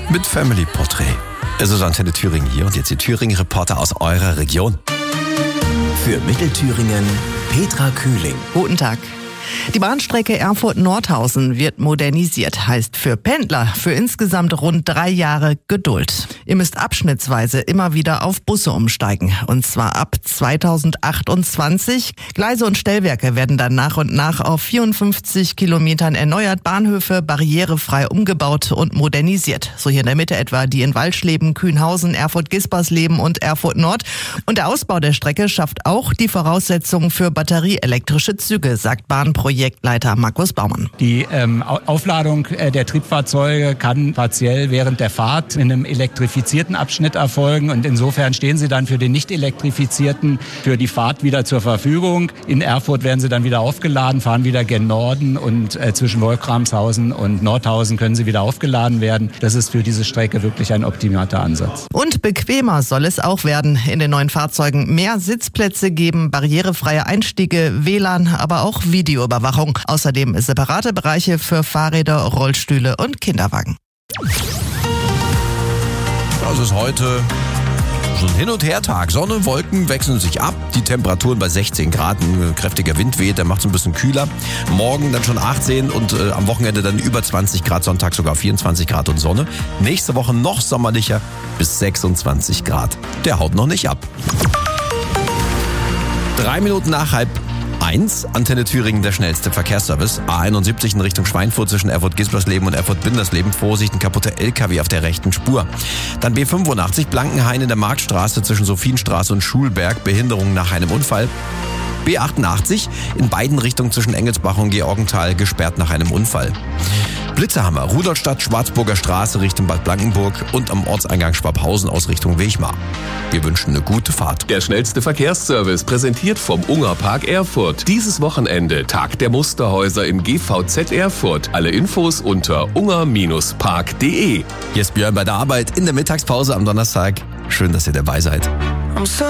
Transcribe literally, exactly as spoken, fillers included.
mit Family Portrait. Es ist Antenne Thüringen hier und jetzt die Thüringen-Reporter aus eurer Region. Für Mittelthüringen Petra Kühling. Guten Tag. Die Bahnstrecke Erfurt-Nordhausen wird modernisiert, heißt für Pendler für insgesamt rund drei Jahre Geduld. Ihr müsst abschnittsweise immer wieder auf Busse umsteigen, und zwar ab zweitausendachtundzwanzig. Gleise und Stellwerke werden dann nach und nach auf vierundfünfzig Kilometern erneuert, Bahnhöfe barrierefrei umgebaut und modernisiert. So hier in der Mitte etwa die in Waldschleben, Kühnhausen, Erfurt-Gispersleben und Erfurt-Nord. Und der Ausbau der Strecke schafft auch die Voraussetzungen für batterieelektrische Züge, sagt Bahn Projektleiter Markus Baumann. Die ähm, Aufladung äh, der Triebfahrzeuge kann partiell während der Fahrt in einem elektrifizierten Abschnitt erfolgen und insofern stehen sie dann für den nicht elektrifizierten für die Fahrt wieder zur Verfügung. In Erfurt werden sie dann wieder aufgeladen, fahren wieder gen Norden und äh, zwischen Wolframshausen und Nordhausen können sie wieder aufgeladen werden. Das ist für diese Strecke wirklich ein optimaler Ansatz. Und bequemer soll es auch werden. In den neuen Fahrzeugen mehr Sitzplätze geben, barrierefreie Einstiege, W L A N, aber auch Video. Überwachung. Außerdem separate Bereiche für Fahrräder, Rollstühle und Kinderwagen. Das ist heute so ein Hin- und Her-Tag. Sonne, Wolken wechseln sich ab. Die Temperaturen bei sechzehn Grad. Ein kräftiger Wind weht, der macht es ein bisschen kühler. Morgen dann schon achtzehn und äh, am Wochenende dann über zwanzig Grad. Sonntag sogar vierundzwanzig Grad und Sonne. Nächste Woche noch sommerlicher bis sechsundzwanzig Grad. Der haut noch nicht ab. Drei Minuten nach halb eins, Antenne Thüringen, der schnellste Verkehrsservice. A einundsiebzig in Richtung Schweinfurt zwischen Erfurt-Gispersleben und Erfurt-Bindersleben. Vorsicht, ein kaputter L K W auf der rechten Spur. Dann B fünfundachtzig, Blankenhain in der Marktstraße zwischen Sophienstraße und Schulberg. Behinderung nach einem Unfall. B achtundachtzig in beiden Richtungen zwischen Engelsbach und Georgenthal, gesperrt nach einem Unfall. Blitzerhammer, Rudolstadt, Schwarzburger Straße Richtung Bad Blankenburg und am Ortseingang Schwabhausen aus Richtung Wechmar. Wir wünschen eine gute Fahrt. Der schnellste Verkehrsservice, präsentiert vom Ungerpark Erfurt. Dieses Wochenende Tag der Musterhäuser im G V Z Erfurt. Alle Infos unter unger Bindestrich park punkt de. Hier ist Björn bei der Arbeit in der Mittagspause am Donnerstag. Schön, dass ihr dabei seid.